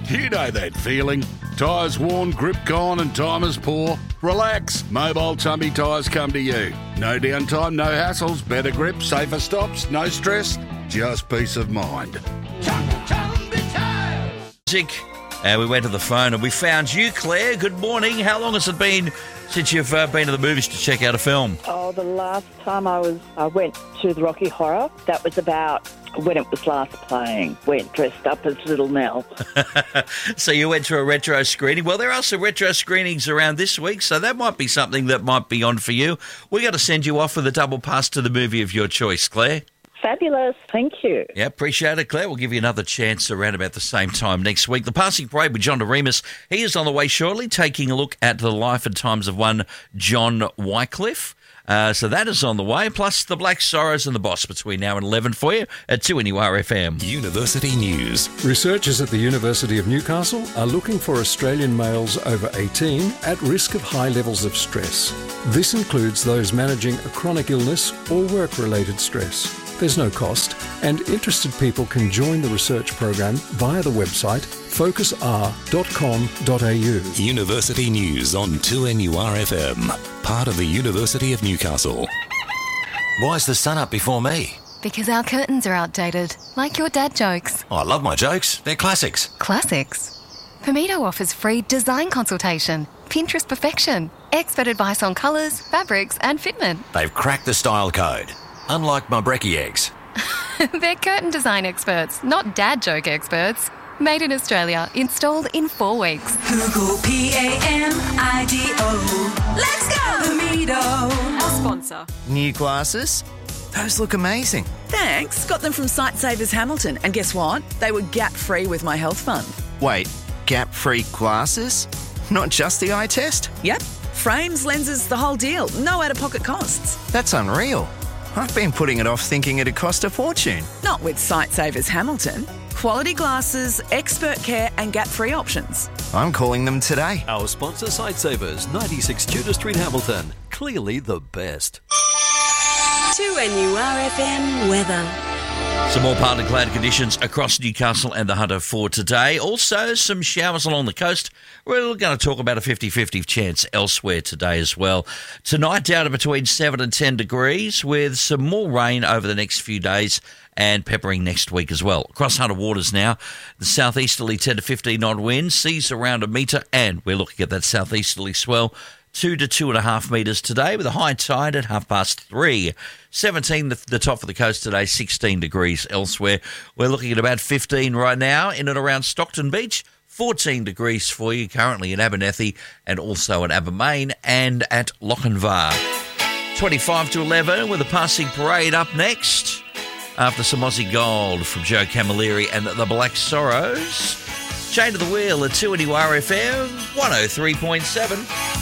You know that feeling. Tyres worn, grip gone and time is poor? Relax. Mobile Tumby Tyres come to you. No downtime, no hassles, better grip, safer stops, no stress, just peace of mind. We went to the phone and we found you, Claire. Good morning. How long has it been since you've been to the movies to check out a film? Oh, the last time I went to the Rocky Horror, that was about when it was last playing. Went dressed up as Little Nell. So you went to a retro screening. Well, there are some retro screenings around this week, so that might be something that might be on for you. We're going to send you off with a double pass to the movie of your choice, Claire. Fabulous. Thank you. Yeah, appreciate it, Claire. We'll give you another chance around about the same time next week. The Passing Parade with John DeRemus. He is on the way shortly, taking a look at the life and times of one John Wycliffe. So that is on the way, plus the Black Sorrows and the Boss between now and 11 for you at 2NURFM. University News. Researchers at the University of Newcastle are looking for Australian males over 18 at risk of high levels of stress. This includes those managing a chronic illness or work-related stress. There's no cost, and interested people can join the research program via the website focusr.com.au. University News on 2NURFM, part of the University of Newcastle. Why's the sun up before me? Because our curtains are outdated, like your dad jokes. Oh, I love my jokes. They're classics. Classics? Pomito offers free design consultation, Pinterest perfection, expert advice on colours, fabrics and fitment. They've cracked the style code, unlike my brekkie eggs. They're curtain design experts, not dad joke experts. Made in Australia, installed in 4 weeks. Google PAMIDO. Let's go! Pomito. Our sponsor. New glasses? Those look amazing. Thanks. Got them from Sightsavers Hamilton. And guess what? They were gap-free with my health fund. Wait, gap-free glasses? Not just the eye test? Yep. Frames, lenses, the whole deal. No out-of-pocket costs. That's unreal. I've been putting it off thinking it'd cost a fortune. Not with Sightsavers Hamilton. Quality glasses, expert care and gap-free options. I'm calling them today. Our sponsor, Sightsavers, 96 Tudor Street, Hamilton. Clearly the best. 2NURFM weather. Some more partly cloud conditions across Newcastle and the Hunter for today. Also, some showers along the coast. We're going to talk about a 50-50 chance elsewhere today as well. Tonight, down to between 7 and 10 degrees with some more rain over the next few days and peppering next week as well. Across Hunter Waters now, the southeasterly 10 to 15 knot wind, seas around a metre, and we're looking at that southeasterly swell 2 to 2.5 metres today with a high tide at 3:30. 17 the top of the coast today, 16 degrees elsewhere. We're looking at about 15 right now in and around Stockton Beach. 14 degrees for you currently in Abernethy and also at Abermain and at Lochinvar. 25 to 11 with the Passing Parade up next. After some Aussie Gold from Joe Camilleri and the Black Sorrows. Chain to the Wheel at 2NURFM 103.7.